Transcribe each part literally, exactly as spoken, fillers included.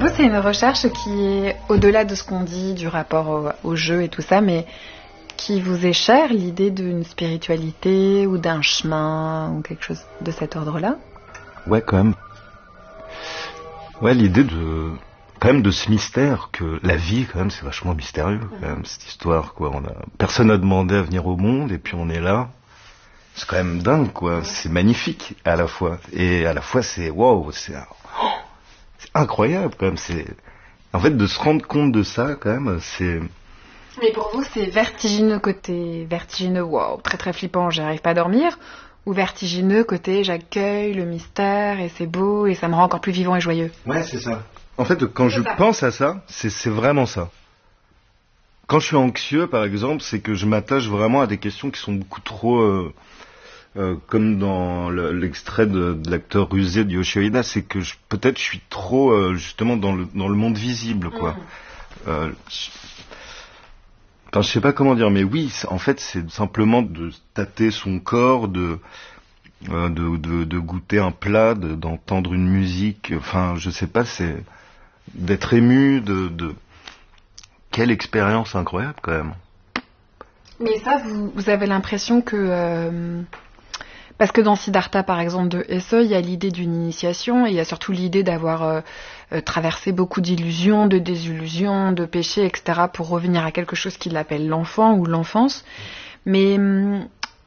Vous, c'est une recherche qui est au-delà de ce qu'on dit du rapport au, au jeu et tout ça, mais qui vous est chère, l'idée d'une spiritualité ou d'un chemin ou quelque chose de cet ordre-là? Ouais, quand même. Ouais, l'idée de quand même de ce mystère que la vie, quand même, c'est vachement mystérieux, quand même, cette histoire, quoi. On a personne n'a demandé à venir au monde et puis on est là. C'est quand même dingue, quoi. C'est magnifique à la fois et à la fois c'est waouh, c'est oh, c'est incroyable quand même. C'est en fait de se rendre compte de ça, quand même, c'est. Mais pour vous, c'est vertigineux côté vertigineux, wow, très très flippant, j'arrive pas à dormir, ou vertigineux côté j'accueille le mystère et c'est beau et ça me rend encore plus vivant et joyeux? Ouais, c'est ça. En fait, quand c'est je ça. pense à ça, c'est, c'est vraiment ça. Quand je suis anxieux, par exemple, c'est que je m'attache vraiment à des questions qui sont beaucoup trop... Euh, euh, comme dans le, l'extrait de, de l'acteur rusé de Yoshio Ida, c'est que je, peut-être je suis trop euh, justement dans le, dans le monde visible, quoi. Mmh. Euh, je, Enfin, je sais pas comment dire, mais oui, en fait, c'est simplement de tâter son corps, de, euh, de, de, de goûter un plat, de, d'entendre une musique. Enfin, je sais pas, c'est d'être ému, de, de... Quelle expérience incroyable, quand même. Mais ça, vous, vous avez l'impression que... Euh... Parce que dans Siddhartha, par exemple, de Hesse, il y a l'idée d'une initiation et il y a surtout l'idée d'avoir euh, euh, traversé beaucoup d'illusions, de désillusions, de péchés, et cetera pour revenir à quelque chose qu'il appelle l'enfant ou l'enfance. Mais hum,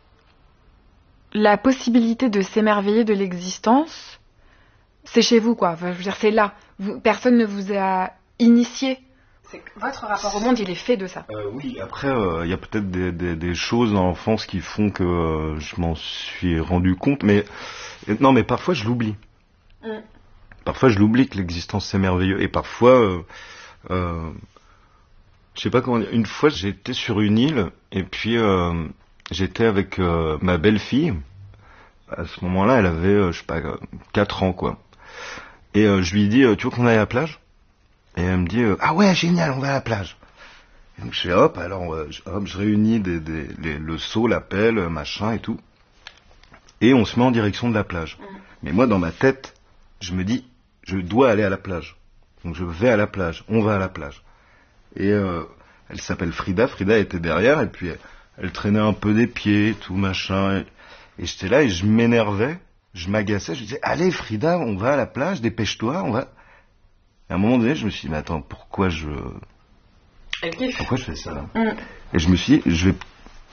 la possibilité de s'émerveiller de l'existence, c'est chez vous, quoi. Enfin, je veux dire, c'est là. Vous, personne ne vous a initié. C'est que votre rapport au monde, il est fait de ça. Euh, oui, après, il euh, y a peut-être des, des, des choses dans l'enfance qui font que euh, je m'en suis rendu compte, mais non, mais parfois je l'oublie. Mm. Parfois je l'oublie que l'existence c'est merveilleux, et parfois, euh, euh, je sais pas comment dire. Une fois, j'étais sur une île, et puis euh, j'étais avec euh, ma belle-fille. À ce moment-là, elle avait, euh, je sais pas, quatre ans, quoi. Et euh, je lui dis, euh, tu veux qu'on aille à la plage? Et elle me dit, euh, ah ouais, génial, on va à la plage. Et donc je fais, hop, alors euh, je, hop, je réunis des, des, les, le seau, la pelle, machin et tout. Et on se met en direction de la plage. Mmh. Mais moi, dans ma tête, je me dis, je dois aller à la plage. Donc je vais à la plage, on va à la plage. Et euh, elle s'appelle Frida, Frida était derrière, et puis elle, elle traînait un peu des pieds, tout machin. Et, et j'étais là et je m'énervais, je m'agaçais, je disais, allez Frida, on va à la plage, dépêche-toi, on va... Et à un moment donné, je me suis dit, mais attends, pourquoi je... Pourquoi je fais ça là? Mm. Et je me suis dit, je vais